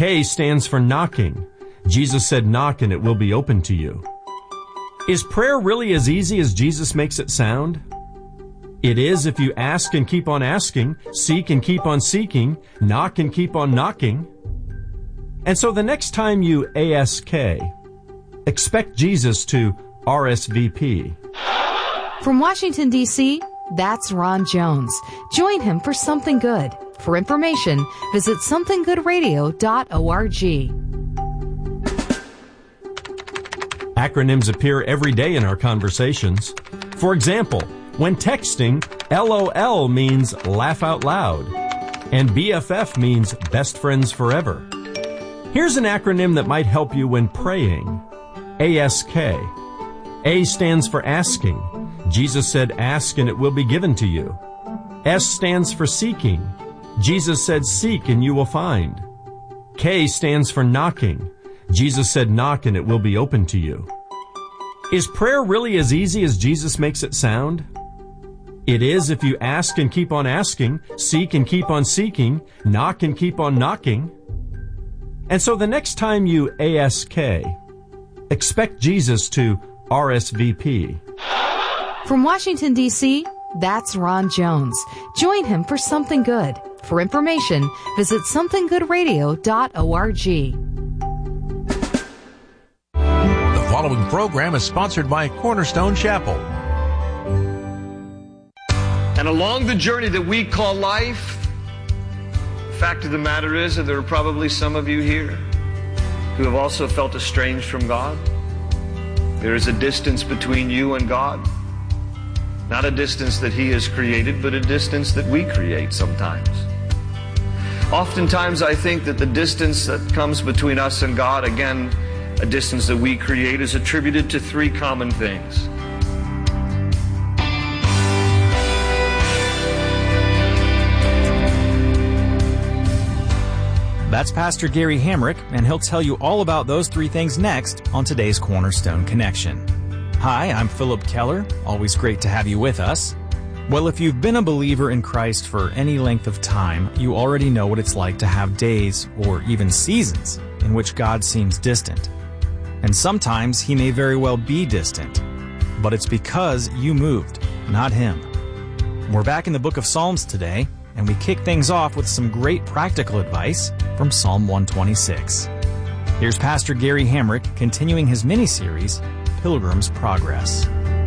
K stands for knocking. Jesus said, knock and it will be open to you. Is prayer really as easy as Jesus makes it sound? It is if you ask and keep on asking, seek and keep on seeking, knock and keep on knocking. And so the next time you ask, expect Jesus to RSVP. From Washington, D.C., that's Ron Jones. Join him for Something Good. For information, visit somethinggoodradio.org. Acronyms appear every day in our conversations. For example, when texting, LOL means laugh out loud, and BFF means best friends forever. Here's an acronym that might help you when praying. ASK. A stands for asking. Jesus said, ask and it will be given to you. S stands for seeking. Jesus said, seek and you will find. K stands for knocking. Jesus said, knock and it will be open to you. Is prayer really as easy as Jesus makes it sound? It is if you ask and keep on asking, seek and keep on seeking, knock and keep on knocking. And so the next time you ask, expect Jesus to RSVP. From Washington, D.C., that's Ron Jones. Join him for Something Good. For information, visit somethinggoodradio.org. The following program is sponsored by Cornerstone Chapel. And along the journey that we call life, the fact of the matter is that there are probably some of you here who have also felt estranged from God. There is a distance between you and God. Not a distance that He has created, but a distance that we create sometimes. Oftentimes I think that the distance that comes between us and God, again, a distance that we create, is attributed to three common things. That's Pastor Gary Hamrick, and he'll tell you all about those three things next on today's Cornerstone Connection. Hi, I'm Philip Keller. Always great to have you with us. Well, if you've been a believer in Christ for any length of time, you already know what it's like to have days or even seasons in which God seems distant. And sometimes He may very well be distant, but it's because you moved, not Him. We're back in the book of Psalms today, and we kick things off with some great practical advice from Psalm 126. Here's Pastor Gary Hamrick continuing his mini-series, Pilgrim's Progress.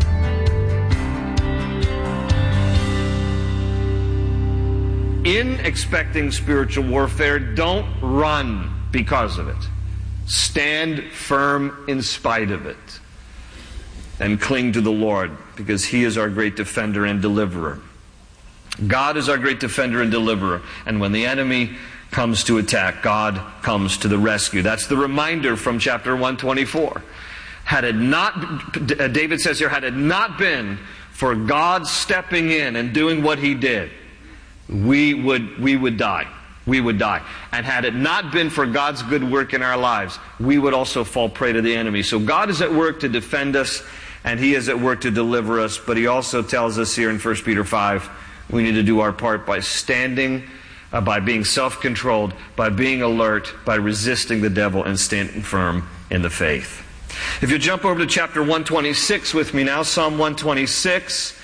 In expecting spiritual warfare, don't run because of it. Stand firm in spite of it. And cling to the Lord, because He is our great defender and deliverer. God is our great defender and deliverer. And when the enemy comes to attack, God comes to the rescue. That's the reminder from chapter 124. Had it not, David says here, had it not been for God stepping in and doing what He did, we would die. We would die. And had it not been for God's good work in our lives, we would also fall prey to the enemy. So God is at work to defend us, and He is at work to deliver us. But He also tells us here in 1 Peter 5, we need to do our part by standing, by being self-controlled, by being alert, by resisting the devil and standing firm in the faith. If you jump over to chapter 126 with me now, Psalm 126,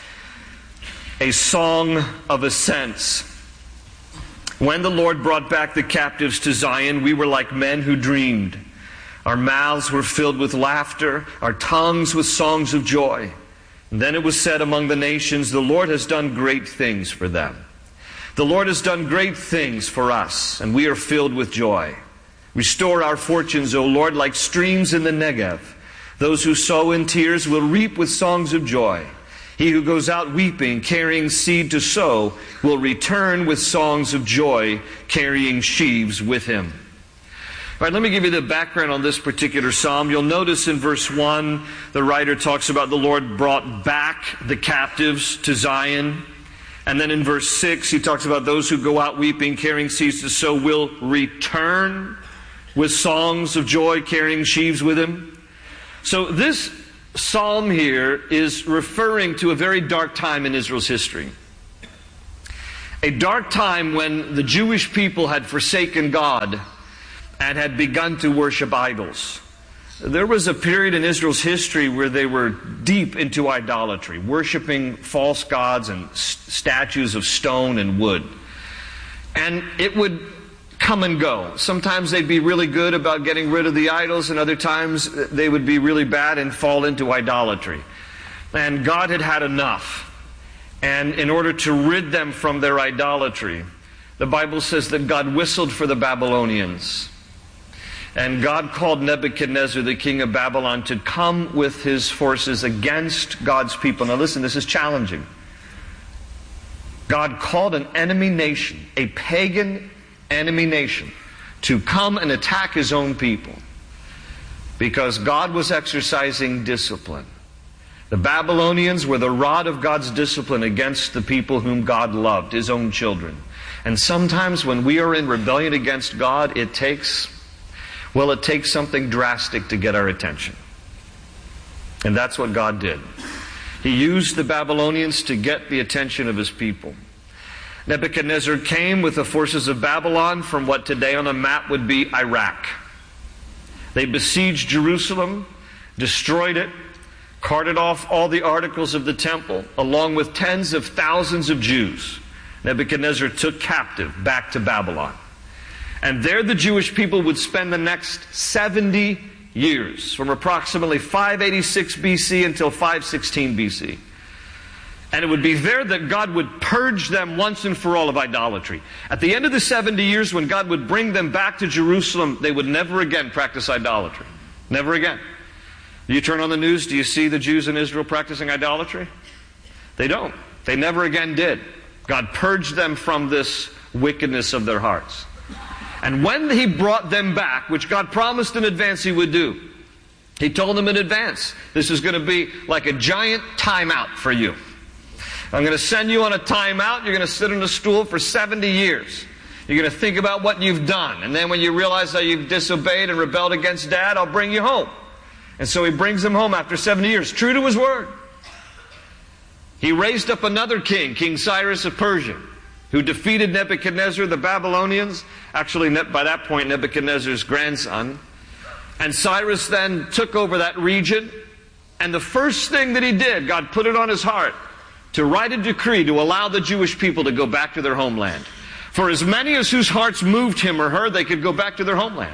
a song of ascents. When the Lord brought back the captives to Zion, we were like men who dreamed. Our mouths were filled with laughter, our tongues with songs of joy. And then it was said among the nations, the Lord has done great things for them. The Lord has done great things for us, and we are filled with joy. Restore our fortunes, O Lord, like streams in the Negev. Those who sow in tears will reap with songs of joy. He who goes out weeping, carrying seed to sow, will return with songs of joy, carrying sheaves with him. All right, let me give you the background on this particular psalm. You'll notice in verse 1, the writer talks about the Lord brought back the captives to Zion. And then in verse 6, he talks about those who go out weeping, carrying seeds to sow, will return with songs of joy, carrying sheaves with him. So this psalm here is referring to a very dark time in Israel's history. A dark time when the Jewish people had forsaken God and had begun to worship idols. There was a period in Israel's history where they were deep into idolatry, worshiping false gods and statues of stone and wood. And it would come and go. Sometimes they'd be really good about getting rid of the idols, and other times they would be really bad and fall into idolatry. And God had had enough. And in order to rid them from their idolatry, the Bible says that God whistled for the Babylonians. And God called Nebuchadnezzar, the king of Babylon, to come with his forces against God's people. Now listen, this is challenging. God called an enemy nation, a pagan enemy nation, to come and attack his own people because God was exercising discipline. The Babylonians were the rod of God's discipline against the people whom God loved, his own children. And sometimes when we are in rebellion against God, it takes something drastic to get our attention. And that's what God did. He used the Babylonians to get the attention of his people. Nebuchadnezzar came with the forces of Babylon from what today on a map would be Iraq. They besieged Jerusalem, destroyed it, carted off all the articles of the temple, along with tens of thousands of Jews. Nebuchadnezzar took captive back to Babylon. And there the Jewish people would spend the next 70 years, from approximately 586 BC until 516 BC. And it would be there that God would purge them once and for all of idolatry. At the end of the 70 years, when God would bring them back to Jerusalem, they would never again practice idolatry. Never again. You turn on the news, do you see the Jews in Israel practicing idolatry? They don't. They never again did. God purged them from this wickedness of their hearts. And when He brought them back, which God promised in advance He would do, He told them in advance, this is going to be like a giant timeout for you. I'm going to send you on a timeout. You're going to sit on a stool for 70 years. You're going to think about what you've done. And then when you realize that you've disobeyed and rebelled against Dad, I'll bring you home. And so He brings them home after 70 years, true to His word. He raised up another king, King Cyrus of Persia, who defeated Nebuchadnezzar, the Babylonians. Actually, by that point, Nebuchadnezzar's grandson. And Cyrus then took over that region. And the first thing that he did, God put it on his heart to write a decree to allow the Jewish people to go back to their homeland. For as many as whose hearts moved him or her, they could go back to their homeland.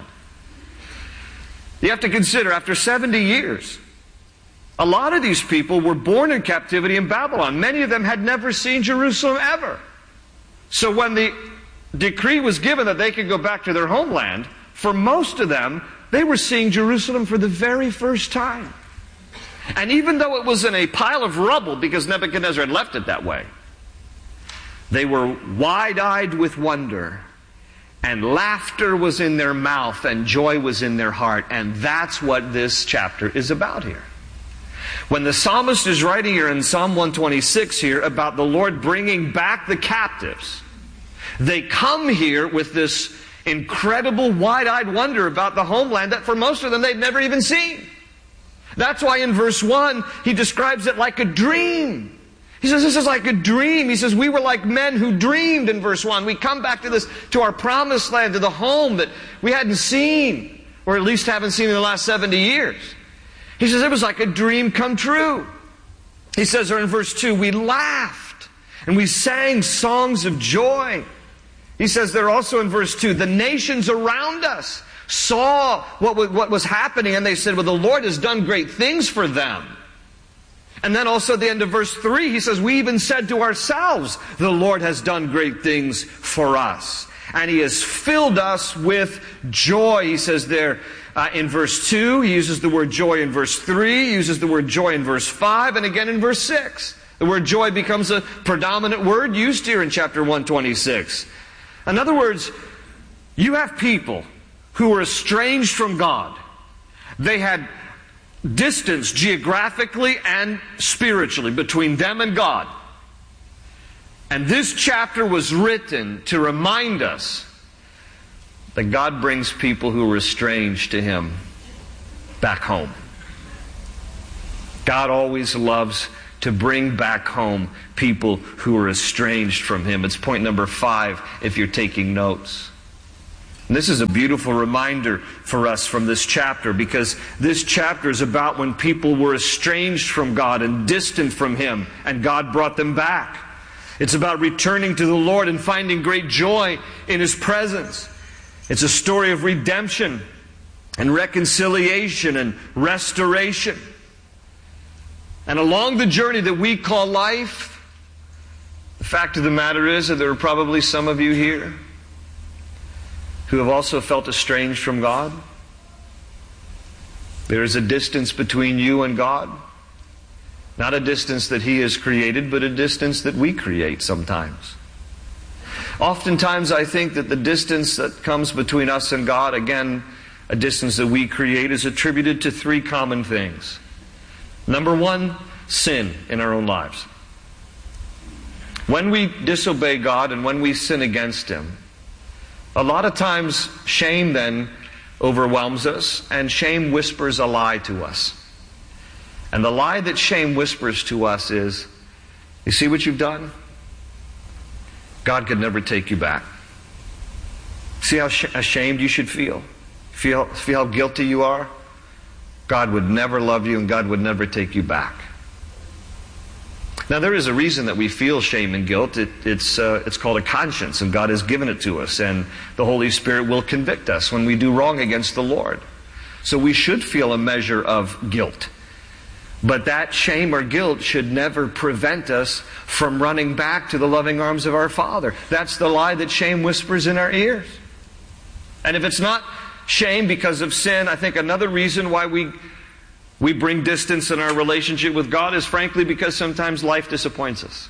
You have to consider, after 70 years, a lot of these people were born in captivity in Babylon. Many of them had never seen Jerusalem ever. So when the decree was given that they could go back to their homeland, for most of them, they were seeing Jerusalem for the very first time. And even though it was in a pile of rubble, because Nebuchadnezzar had left it that way, they were wide-eyed with wonder, and laughter was in their mouth, and joy was in their heart. And that's what this chapter is about here. When the psalmist is writing here in Psalm 126 here about the Lord bringing back the captives, they come here with this incredible wide-eyed wonder about the homeland that for most of them they'd never even seen. That's why in verse 1 he describes it like a dream. He says this is like a dream. He says we were like men who dreamed in verse 1. We come back to this, to our promised land, to the home that we hadn't seen, or at least haven't seen in the last 70 years. He says it was like a dream come true. He says there in verse 2, we laughed and we sang songs of joy. He says there also in verse 2, the nations around us saw what was happening, and they said, well, the Lord has done great things for them. And then also at the end of verse 3, he says, we even said to ourselves, the Lord has done great things for us. And He has filled us with joy. He says there in verse 2, he uses the word joy in verse 3, he uses the word joy in verse 5, and again in verse 6. The word joy becomes a predominant word used here in chapter 126. In other words, you have people who were estranged from God. They had distance geographically and spiritually between them and God. And this chapter was written to remind us that God brings people who were estranged to Him back home. God always loves to bring back home people who are estranged from Him. It's point number 5 if you're taking notes. And this is a beautiful reminder for us from this chapter, because this chapter is about when people were estranged from God and distant from Him, and God brought them back. It's about returning to the Lord and finding great joy in His presence. It's a story of redemption and reconciliation and restoration. And along the journey that we call life, the fact of the matter is that there are probably some of you here who have also felt estranged from God. There is a distance between you and God. Not a distance that He has created, but a distance that we create sometimes. Oftentimes I think that the distance that comes between us and God, again, a distance that we create, is attributed to three common things. Number one, sin in our own lives. When we disobey God and when we sin against Him, a lot of times shame then overwhelms us, and shame whispers a lie to us. And the lie that shame whispers to us is, you see what you've done? God could never take you back. See how ashamed you should feel? Feel how guilty you are? God would never love you, and God would never take you back. Now, there is a reason that we feel shame and guilt. It's called a conscience, and God has given it to us, and the Holy Spirit will convict us when we do wrong against the Lord. So we should feel a measure of guilt. But that shame or guilt should never prevent us from running back to the loving arms of our Father. That's the lie that shame whispers in our ears. And if it's not shame because of sin, I think another reason why we bring distance in our relationship with God is frankly because sometimes life disappoints us.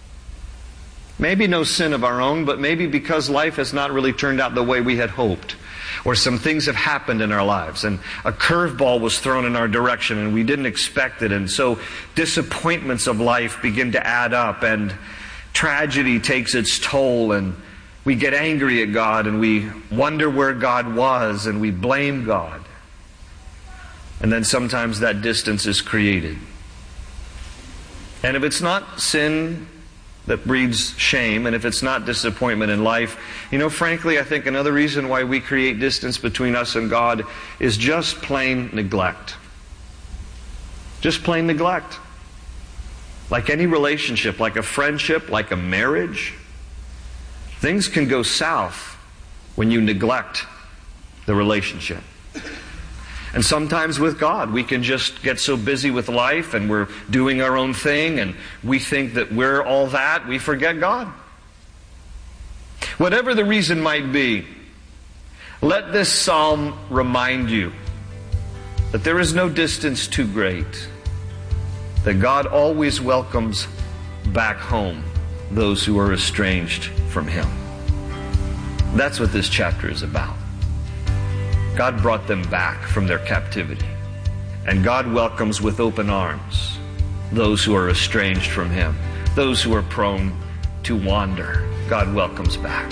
Maybe no sin of our own, but maybe because life has not really turned out the way we had hoped. Or some things have happened in our lives, and a curveball was thrown in our direction and we didn't expect it. And so disappointments of life begin to add up, and tragedy takes its toll, and we get angry at God, and we wonder where God was, and we blame God. And then sometimes that distance is created. And if it's not sin that breeds shame, and if it's not disappointment in life, frankly, I think another reason why we create distance between us and God is just plain neglect. Just plain neglect. Like any relationship, like a friendship, like a marriage, things can go south when you neglect the relationship. And sometimes with God, we can just get so busy with life and we're doing our own thing and we think that we're all that, we forget God. Whatever the reason might be, let this psalm remind you that there is no distance too great, that God always welcomes back home those who are estranged from Him. That's what this chapter is about. God brought them back from their captivity. And God welcomes with open arms those who are estranged from Him, those who are prone to wander. God welcomes back.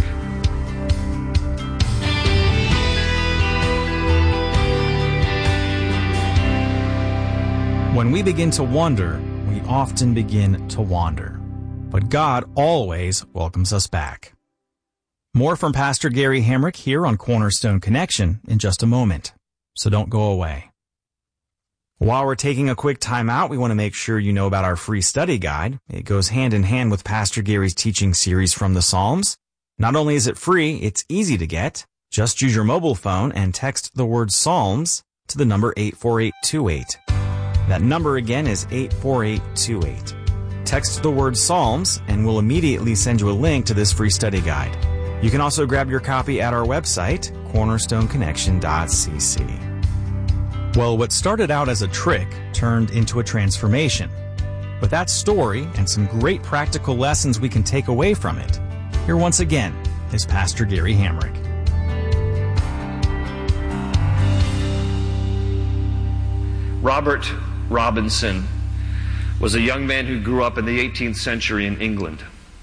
When we begin to wonder, we often begin to wander. But God always welcomes us back. More from Pastor Gary Hamrick here on Cornerstone Connection in just a moment, so don't go away. While we're taking a quick time out, we want to make sure you know about our free study guide. It goes hand in hand with Pastor Gary's teaching series from the Psalms. Not only is it free, it's easy to get. Just use your mobile phone and text the word Psalms to the number 84828. That number again is 84828. Text the word Psalms and we'll immediately send you a link to this free study guide. You can also grab your copy at our website, cornerstoneconnection.cc. Well, what started out as a trick turned into a transformation. With that story and some great practical lessons we can take away from it, here once again is Pastor Gary Hamrick. Robert Robinson was a young man who grew up in the 18th century in England.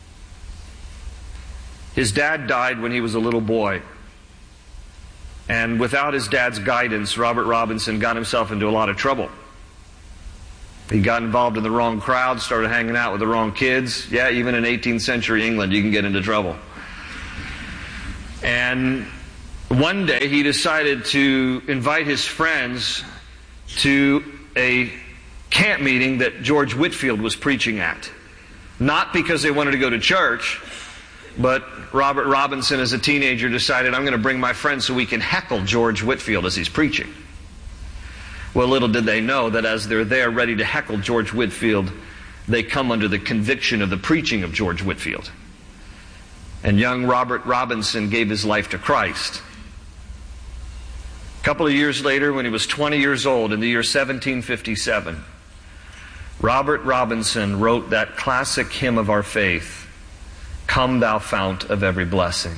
His dad died when he was a little boy. And without his dad's guidance, Robert Robinson got himself into a lot of trouble. He got involved in the wrong crowd, started hanging out with the wrong kids. Yeah, even in 18th century England, you can get into trouble. And One day he decided to invite his friends to a camp meeting that George Whitefield was preaching at. Not because they wanted to go to church, but Robert Robinson, as a teenager, decided, I'm going to bring my friends so we can heckle George Whitefield as he's preaching. Well, little did they know that as they're there ready to heckle George Whitefield, they come under the conviction of the preaching of George Whitefield. And young Robert Robinson gave his life to Christ. A couple of years later, when he was 20 years old, in the year 1757, Robert Robinson wrote that classic hymn of our faith, Come Thou Fount of Every Blessing.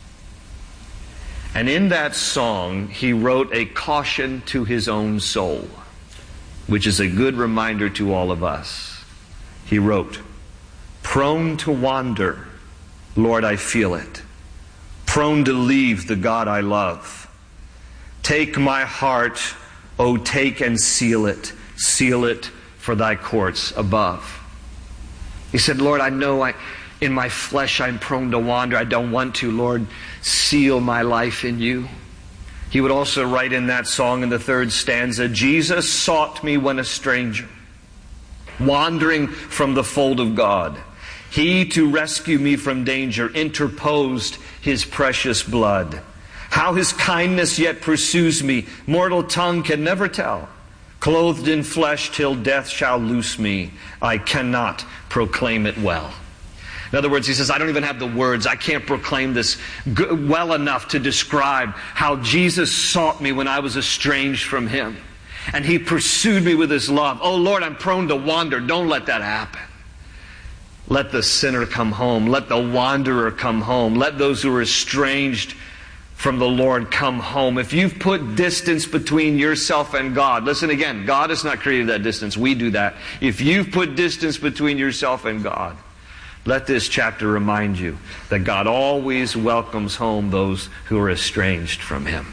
And in that song, he wrote a caution to his own soul, which is a good reminder to all of us. He wrote, Prone to wander, Lord, I feel it. Prone to leave the God I love. Take my heart, O take and seal it for thy courts above. He said, Lord, I know in my flesh I'm prone to wander. I don't want to. Lord, seal my life in you. He would also write in that song in the third stanza, Jesus sought me when a stranger, wandering from the fold of God. He, to rescue me from danger, interposed His precious blood. How His kindness yet pursues me, mortal tongue can never tell. Clothed in flesh till death shall loose me, I cannot proclaim it well. In other words, he says, I don't even have the words. I can't proclaim this well enough to describe how Jesus sought me when I was estranged from Him. And He pursued me with His love. Oh Lord, I'm prone to wander. Don't let that happen. Let the sinner come home. Let the wanderer come home. Let those who are estranged from the Lord come home. If you've put distance between yourself and God, listen again, God has not created that distance. We do that. If you've put distance between yourself and God, let this chapter remind you that God always welcomes home those who are estranged from Him.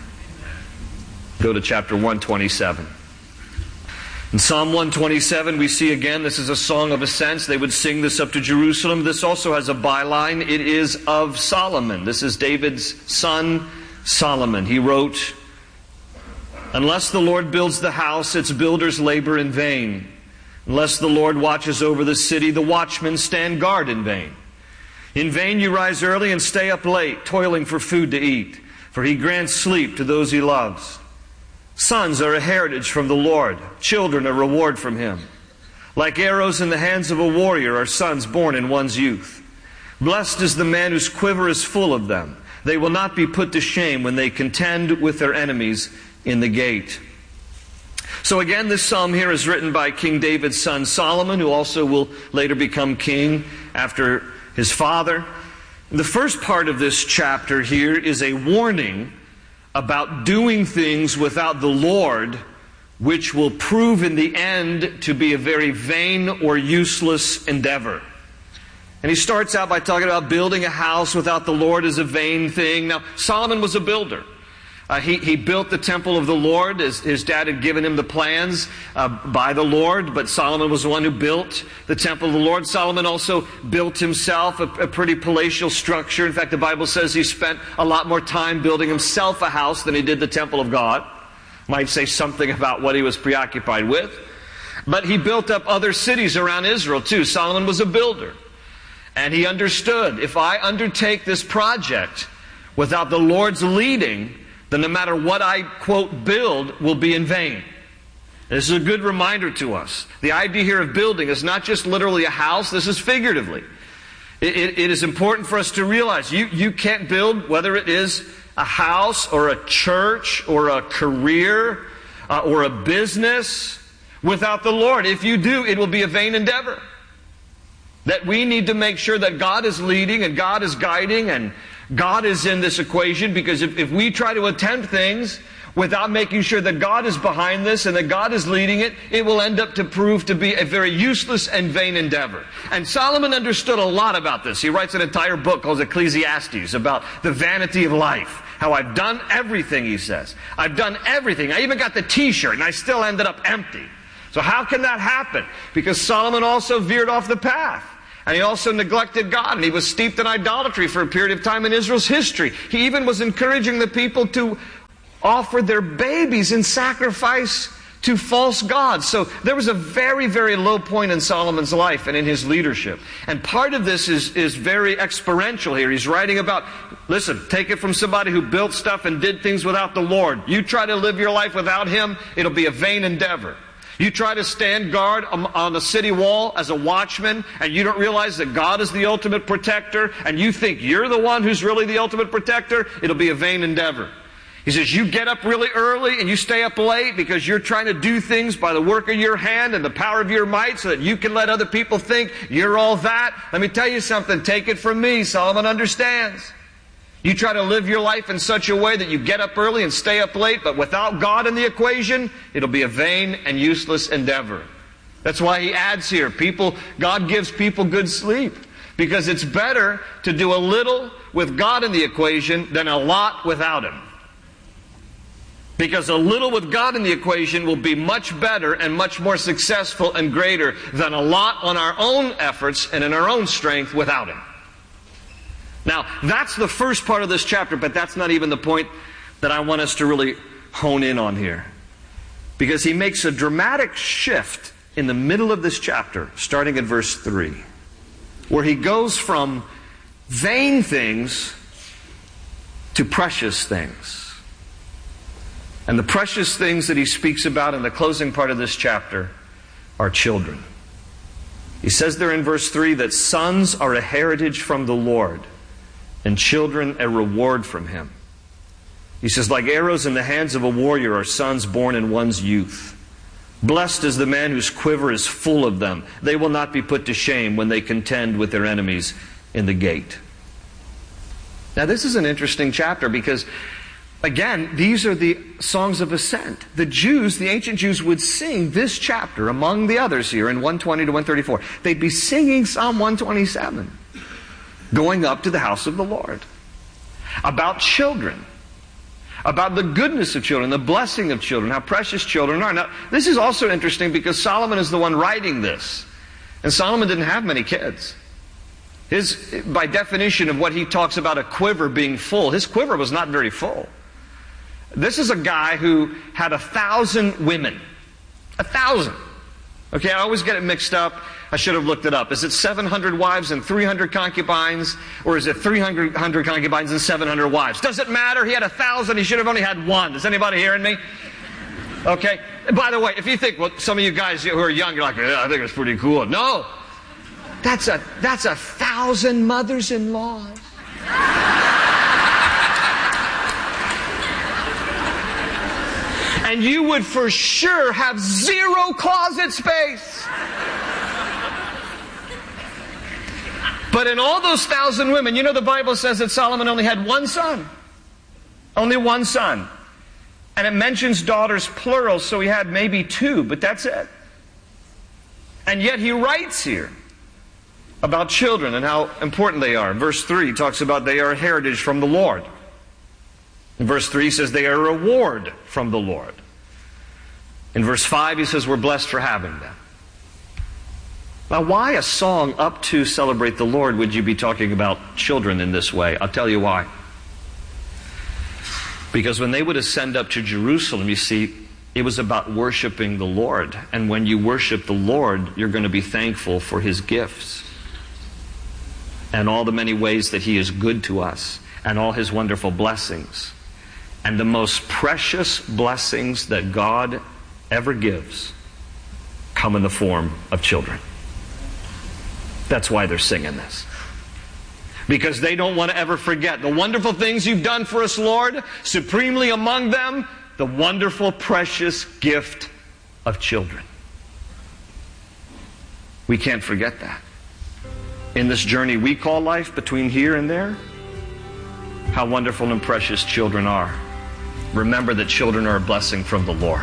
Go to chapter 127. In Psalm 127, we see again, this is a song of ascents. They would sing this up to Jerusalem. This also has a byline. It is of Solomon. This is David's son, Solomon. He wrote, Unless the Lord builds the house, its builders labor in vain. Unless the Lord watches over the city, the watchmen stand guard in vain. In vain you rise early and stay up late, toiling for food to eat, for He grants sleep to those He loves. Sons are a heritage from the Lord, children a reward from Him. Like arrows in the hands of a warrior are sons born in one's youth. Blessed is the man whose quiver is full of them. They will not be put to shame when they contend with their enemies in the gate. So again, this psalm here is written by King David's son Solomon, who also will later become king after his father. The first part of this chapter here is a warning about doing things without the Lord, which will prove in the end to be a very vain or useless endeavor. And he starts out by talking about building a house without the Lord is a vain thing. Now, Solomon was a builder. He built the temple of the Lord. His dad had given him the plans by the Lord, but Solomon was the one who built the temple of the Lord. Solomon also built himself a pretty palatial structure. In fact, the Bible says he spent a lot more time building himself a house than he did the temple of God. Might say something about what he was preoccupied with. But he built up other cities around Israel too. Solomon was a builder. And he understood, if I undertake this project without the Lord's leading, then no matter what I, quote, build will be in vain. This is a good reminder to us. The idea here of building is not just literally a house, this is figuratively. It is important for us to realize you can't build, whether it is a house or a church or a career or a business, without the Lord. If you do, it will be a vain endeavor. That we need to make sure that God is leading and God is guiding and God is in this equation, because if we try to attempt things without making sure that God is behind this and that God is leading it, it will end up to prove to be a very useless and vain endeavor. And Solomon understood a lot about this. He writes an entire book called Ecclesiastes about the vanity of life. How I've done everything, he says. I've done everything. I even got the t-shirt and I still ended up empty. So how can that happen? Because Solomon also veered off the path. And he also neglected God, and he was steeped in idolatry for a period of time in Israel's history. He even was encouraging the people to offer their babies in sacrifice to false gods. So there was a very, very low point in Solomon's life and in his leadership. And part of this is very experiential here. He's writing about, listen, take it from somebody who built stuff and did things without the Lord. You try to live your life without Him, it'll be a vain endeavor. You try to stand guard on the city wall as a watchman, and you don't realize that God is the ultimate protector, and you think you're the one who's really the ultimate protector, it'll be a vain endeavor. He says, you get up really early and you stay up late because you're trying to do things by the work of your hand and the power of your might so that you can let other people think you're all that. Let me tell you something. Take it from me. Solomon understands. You try to live your life in such a way that you get up early and stay up late, but without God in the equation, it'll be a vain and useless endeavor. That's why he adds here, God gives people good sleep. Because it's better to do a little with God in the equation than a lot without Him. Because a little with God in the equation will be much better and much more successful and greater than a lot on our own efforts and in our own strength without Him. Now, that's the first part of this chapter, but that's not even the point that I want us to really hone in on here. Because he makes a dramatic shift in the middle of this chapter, starting at verse 3, where he goes from vain things to precious things. And the precious things that he speaks about in the closing part of this chapter are children. He says there in verse 3 that sons are a heritage from the Lord, and children a reward from Him. He says, like arrows in the hands of a warrior are sons born in one's youth. Blessed is the man whose quiver is full of them. They will not be put to shame when they contend with their enemies in the gate. Now this is an interesting chapter because, again, these are the songs of ascent. The Jews, the ancient Jews, would sing this chapter among the others here in 120 to 134. They'd be singing Psalm 127, going up to the house of the Lord, about children, about the goodness of children, the blessing of children, how precious children are. Now, this is also interesting because Solomon is the one writing this. And Solomon didn't have many kids. By definition of what he talks about a quiver being full, his quiver was not very full. This is a guy who had 1,000 women. 1,000. Okay, I always get it mixed up. I should have looked it up. Is it 700 wives and 300 concubines? Or is it 300 concubines and 700 wives? Does it matter? He had 1,000. He should have only had one. Is anybody hearing me? Okay. By the way, if you think, well, some of you guys who are young, you're like, yeah, I think it's pretty cool. No. That's 1,000 mothers-in-laws. And you would for sure have 0 closet space. But in all those 1,000 women, you know the Bible says that Solomon only had one son. Only one son. And it mentions daughters plural, so he had maybe 2, but that's it. And yet he writes here about children and how important they are. In verse 3, he talks about they are a heritage from the Lord. In verse 3, he says they are a reward from the Lord. In verse 5, he says we're blessed for having them. Now, why a song up to celebrate the Lord would you be talking about children in this way? I'll tell you why. Because when they would ascend up to Jerusalem, you see, it was about worshiping the Lord. And when you worship the Lord, you're going to be thankful for His gifts and all the many ways that He is good to us and all His wonderful blessings. And the most precious blessings that God ever gives come in the form of children. That's why they're singing this. Because they don't want to ever forget the wonderful things you've done for us, Lord. Supremely among them, the wonderful, precious gift of children. We can't forget that. In this journey we call life between here and there, how wonderful and precious children are. Remember that children are a blessing from the Lord.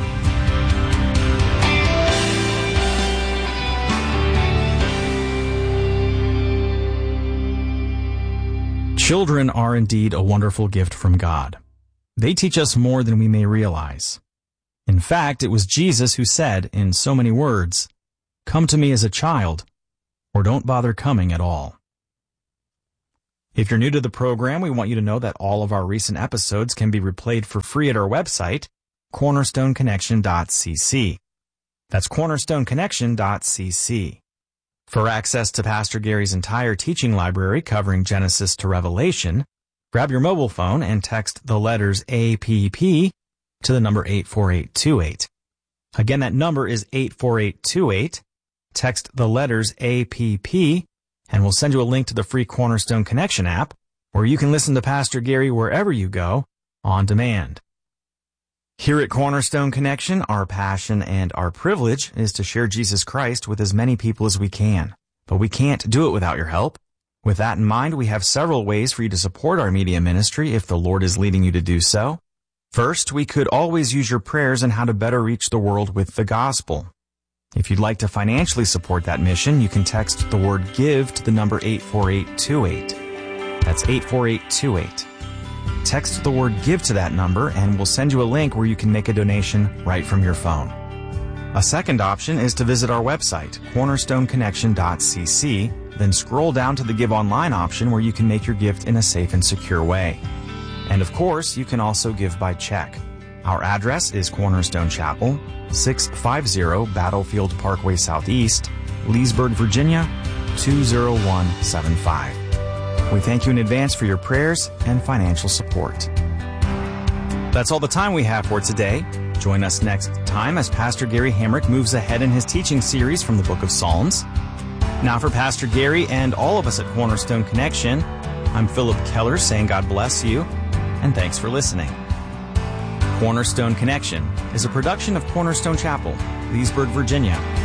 Children are indeed a wonderful gift from God. They teach us more than we may realize. In fact, it was Jesus who said, in so many words, "Come to me as a child, or don't bother coming at all. If you're new to the program, we want you to know that all of our recent episodes can be replayed for free at our website, cornerstoneconnection.cc. That's cornerstoneconnection.cc. For access to Pastor Gary's entire teaching library covering Genesis to Revelation, grab your mobile phone and text the letters APP to the number 84828. Again, that number is 84828. Text the letters APP, and we'll send you a link to the free Cornerstone Connection app, where you can listen to Pastor Gary wherever you go, on demand. Here at Cornerstone Connection, our passion and our privilege is to share Jesus Christ with as many people as we can. But we can't do it without your help. With that in mind, we have several ways for you to support our media ministry if the Lord is leading you to do so. First, we could always use your prayers on how to better reach the world with the gospel. If you'd like to financially support that mission, you can text the word GIVE to the number 84828. That's 84828. Text the word GIVE to that number and we'll send you a link where you can make a donation right from your phone. A second option is to visit our website, cornerstoneconnection.cc, then scroll down to the Give Online option where you can make your gift in a safe and secure way. And of course, you can also give by check. Our address is Cornerstone Chapel, 650 Battlefield Parkway Southeast, Leesburg, Virginia, 20175. We thank you in advance for your prayers and financial support. That's all the time we have for today. Join us next time as Pastor Gary Hamrick moves ahead in his teaching series from the book of Psalms. Now for Pastor Gary and all of us at Cornerstone Connection, I'm Philip Keller saying God bless you, and thanks for listening. Cornerstone Connection is a production of Cornerstone Chapel, Leesburg, Virginia,